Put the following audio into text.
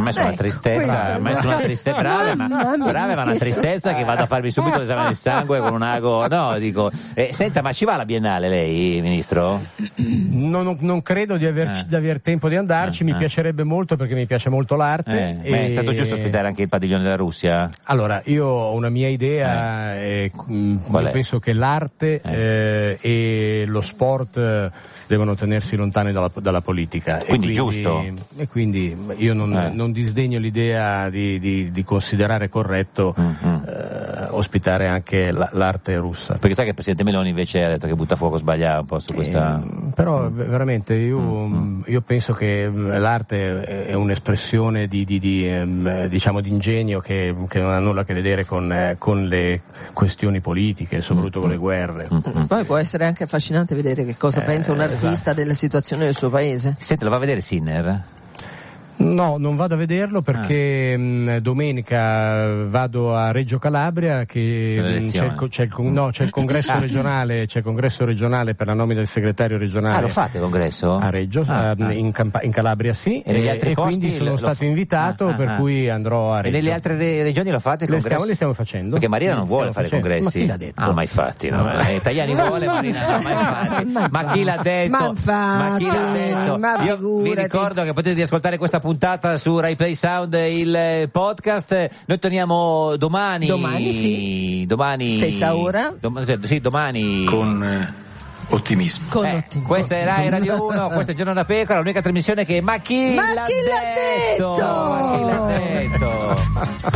ormai sono una tristezza, ormai sono una tristezza, brava, ma una tristezza che vado a farmi subito l'esame del sangue con un ago, no, dico, senta, ma ci va la Biennale lei, Ministro? Non credo di aver tempo di andarci, mi piacerebbe molto perché mi piace molto l'arte. Ma è stato giusto ospitare anche il padiglione della Russia? Allora, io ho una mia idea, io penso che l'arte e lo sport devono tenersi lontani dalla politica. Quindi giusto. E quindi io non disdegno l'idea di considerare corretto ospitare anche l'arte russa. Perché sai che il Presidente Meloni invece ha detto che Buttafuoco sbagliava un po' su questa... Però veramente io penso che l'arte è un'espressione diciamo di ingegno che non ha nulla a che vedere con le questioni politiche, soprattutto con le guerre. Poi può essere anche affascinante vedere che cosa pensa un artista della situazione del suo paese. Senti, lo va a vedere Sinner? No, non vado a vederlo perché domenica vado a Reggio Calabria che c'è il congresso regionale, c'è il congresso regionale per la nomina del segretario regionale. Lo fate il congresso? A Reggio, in Calabria sì, e quindi sono stato invitato, per cui andrò a Reggio. E nelle altre regioni lo fate il congresso? Le stiamo facendo. Perché Marina non vuole fare congressi. Ma chi l'ha detto? Mai fatti, no? Tajani vuole, Marina non mai fatti. Ma chi l'ha detto? Ma chi l'ha detto? Io vi ricordo che potete riascoltare questa puntata su Rai Play Sound, il podcast. Noi torniamo domani. Domani. Stessa ora. Domani. Con ottimismo. Questa è Rai Radio 1, questo è Giorno da Pecora, l'unica trasmissione che Ma chi l'ha detto?